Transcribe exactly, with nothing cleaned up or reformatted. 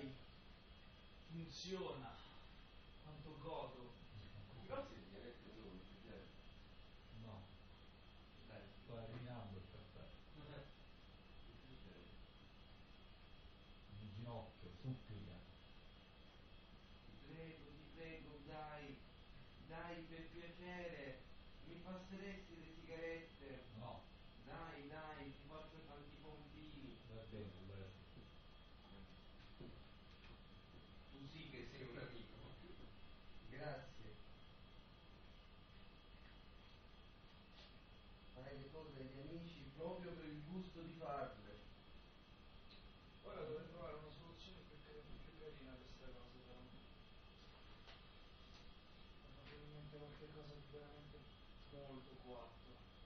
dai, funziona, quanto godo. Grazie di dialetto giovane, effettivamente. No, Dai. sto arrivando il caffè. Di ginocchio, supplica. Ti prego, ti prego, dai, dai, per piacere, mi passeresti le sigarette? No. Dai, dai, ti faccio tanti pompini. Va bene, allora sì. Tu sì che sei un amico. Grazie. Fai le cose agli amici proprio per il gusto di farle. Ora dovrei trovare una soluzione più, più carina a questa cosa, però. Mi fa venire in mente qualche cosa di veramente molto qua.